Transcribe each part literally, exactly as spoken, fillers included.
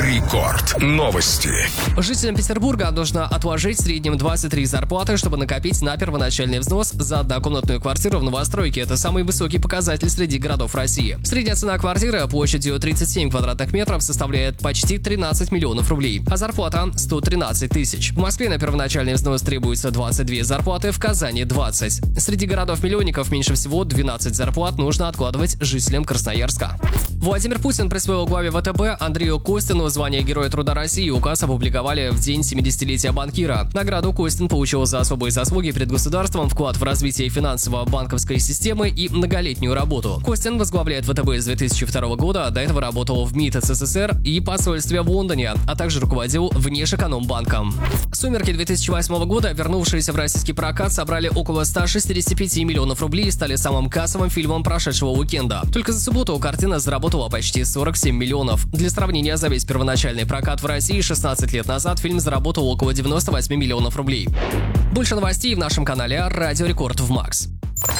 Рекорд. Новости. Жителям Петербурга нужно отложить в среднем двадцать три зарплаты, чтобы накопить на первоначальный взнос за однокомнатную квартиру в новостройке. Это самый высокий показатель среди городов России. Средняя цена квартиры площадью тридцать семь квадратных метров составляет почти тринадцать миллионов рублей, а зарплата сто тринадцать тысяч. В Москве на первоначальный взнос требуется двадцать две зарплаты, в Казани двадцать. Среди городов-миллионников меньше всего двенадцать зарплат нужно откладывать жителям Красноярска. Владимир Путин присвоил главе ВТБ Андрею Костину звание Героя труда России. Указ опубликовали в день семидесятилетия банкира. Награду Костин получил за особые заслуги перед государством, вклад в развитие финансово-банковской системы и многолетнюю работу. Костин возглавляет ВТБ с две тысячи второго года, а до этого работал в МИД СССР и посольстве в Лондоне, а также руководил Внешэкономбанком. «Сумерки» две тысячи восьмого года, вернувшиеся в российский прокат, собрали около ста шестидесяти пяти миллионов рублей и стали самым кассовым фильмом прошедшего уикенда. Только за субботу картина заработала почти сорок семь миллионов. Для сравнения, за весь первоначальный прокат в России шестнадцать лет назад фильм заработал около девяноста восьми миллионов рублей. Больше новостей в нашем канале Радио Рекорд в Макс.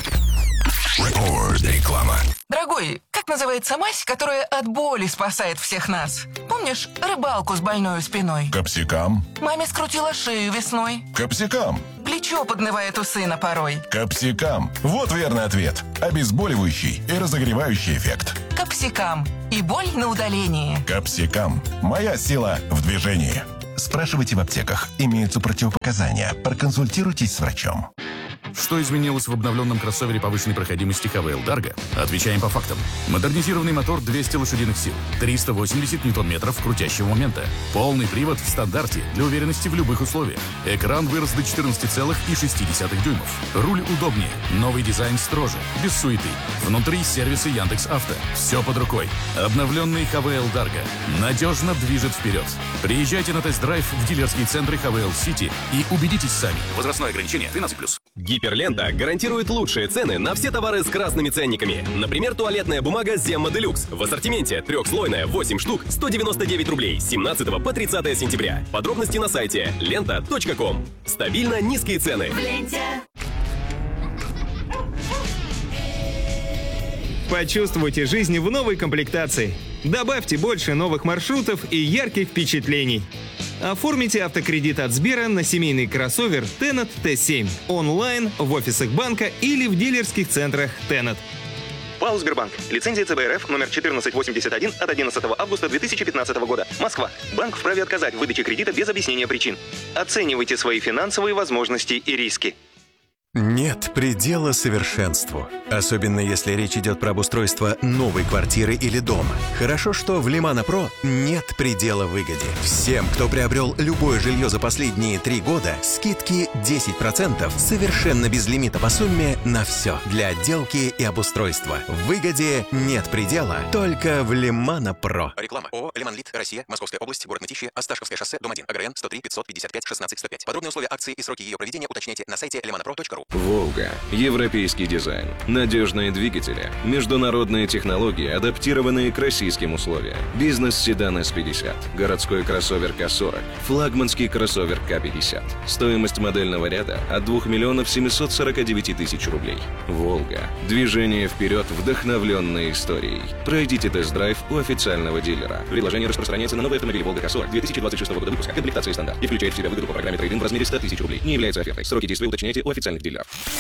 Рекорд. Реклама. Дорогой, как называется мазь, которая от боли спасает всех нас? Помнишь рыбалку с больной спиной? Капсикам. Маме скрутила шею весной. Капсикам. Плечо поднывает у сына порой. Капсикам. Вот верный ответ. Обезболивающий и разогревающий эффект. Капсикам. И боль на удалении. Капсикам. Моя сила в движении. Спрашивайте в аптеках. Имеются противопоказания. Проконсультируйтесь с врачом. Что изменилось в обновленном кроссовере повышенной проходимости эйч ви эл Dargo? Отвечаем по фактам. Модернизированный мотор двести лошадиных сил, триста восемьдесят ньютон-метров крутящего момента. Полный привод в стандарте для уверенности в любых условиях. Экран вырос до четырнадцати целых шести десятых дюймов. Руль удобнее. Новый дизайн строже. Без суеты. Внутри сервисы Яндекс.Авто. Все под рукой. Обновленный эйч ви эл Dargo надежно движет вперед. Приезжайте на тест-драйв в дилерские центры эйч ви эл City и убедитесь сами. Возрастное ограничение тринадцать плюс. Гиперлента гарантирует лучшие цены на все товары с красными ценниками. Например, туалетная бумага Zemma Deluxe. В ассортименте трехслойная, восемь штук, сто девяносто девять рублей с семнадцатого по тридцатое сентября. Подробности на сайте лента точка ком. Стабильно низкие цены. Почувствуйте жизнь в новой комплектации. Добавьте больше новых маршрутов и ярких впечатлений. Оформите автокредит от Сбера на семейный кроссовер Tenet Т семь онлайн, в офисах банка или в дилерских центрах Tenet. ПАО «Сбербанк». Лицензия ЦБ РФ номер четырнадцать восемьдесят один от одиннадцатого августа две тысячи пятнадцатого года. Москва. Банк вправе отказать в выдаче кредита без объяснения причин. Оценивайте свои финансовые возможности и риски. Нет предела совершенству. Особенно если речь идет про обустройство новой квартиры или дома. Хорошо, что в Лимана Про нет предела выгоде. Всем, кто приобрел любое жилье за последние три года, скидки десять процентов совершенно без лимита по сумме на все. Для отделки и обустройства. В выгоде нет предела, только в Лимана Про. Реклама. ООО «Лиманлит. Россия. Московская область. Город Мытищи. Осташковское шоссе. Дом один. АГРН сто три пятьсот пятьдесят пять шестнадцать сто пять. Подробные условия акции и сроки ее проведения уточняйте на сайте лиманапро точка ру. «Волга». Европейский дизайн. Надежные двигатели. Международные технологии, адаптированные к российским условиям. Бизнес-седан эс пятьдесят. Городской кроссовер К сорок. Флагманский кроссовер К пятьдесят. Стоимость модельного ряда от двух миллионов семисот сорока девяти тысяч рублей. «Волга». Движение вперед, вдохновленной историей. Пройдите тест-драйв у официального дилера. Предложение распространяется на новый автомобиль «Волга К сорок» две тысячи двадцать шестого года выпуска. Комплектация стандарт. И включает в себя выгоду по программе трейд-ин в размере ста тысяч рублей. Не является офертой. Сроки действия уточняйте у официальных дилеров.